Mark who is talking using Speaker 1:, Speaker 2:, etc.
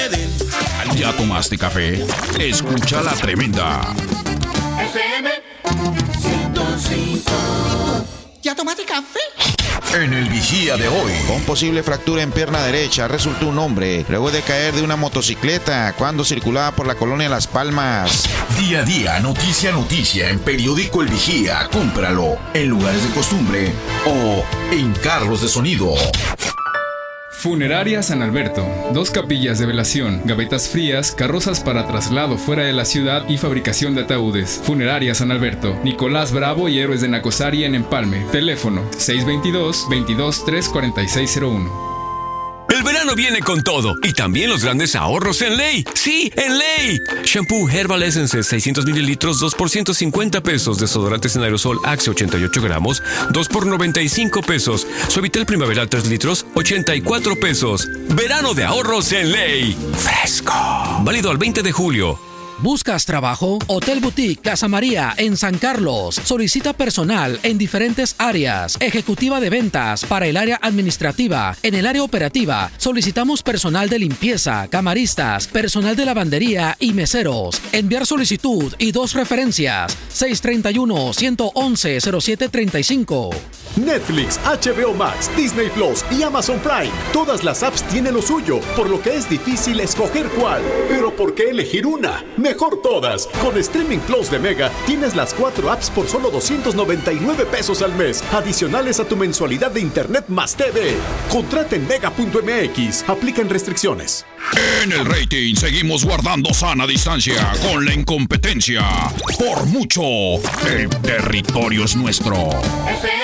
Speaker 1: ¿Ya tomaste café? Escucha La Tremenda.
Speaker 2: FM 105. ¿Ya tomaste café?
Speaker 1: En el Vigía de hoy.
Speaker 3: Con posible fractura en pierna derecha resultó un hombre luego de caer de una motocicleta cuando circulaba por la colonia Las Palmas.
Speaker 1: Día a día, noticia a noticia en Periódico El Vigía. Cómpralo en lugares de costumbre o en carros de sonido.
Speaker 4: Funeraria San Alberto. 2 capillas de velación, gavetas frías, carrozas para traslado fuera de la ciudad y fabricación de ataúdes. Funeraria San Alberto. Nicolás Bravo y Héroes de Nacosari en Empalme. Teléfono 622-22-34601.
Speaker 5: El verano viene con todo y también los grandes ahorros en Ley. ¡Sí, en Ley! Shampoo Herbal Essences 600 mililitros, 2 por 150 pesos. Desodorantes en aerosol Axe 88 gramos, 2 por 95 pesos. Suavitel Primaveral 3 litros, 84 pesos. Verano de ahorros en Ley. Fresco. Válido al 20 de julio.
Speaker 6: ¿Buscas trabajo? Hotel Boutique Casa María en San Carlos. Solicita personal en diferentes áreas. Ejecutiva de ventas para el área administrativa. En el área operativa solicitamos personal de limpieza, camaristas, personal de lavandería y meseros. Enviar solicitud y 2 referencias. 631-111-0735.
Speaker 7: Netflix, HBO Max, Disney Plus y Amazon Prime. Todas las apps tienen lo suyo, por lo que es difícil escoger cuál. Pero ¿por qué elegir una? Mejor todas. Con Streaming Plus de Mega tienes las 4 apps por solo 299 pesos al mes, adicionales a tu mensualidad de internet más TV. Contrata en mega.mx. Aplican restricciones.
Speaker 1: En el rating seguimos guardando sana distancia con la incompetencia. Por mucho, el territorio es nuestro.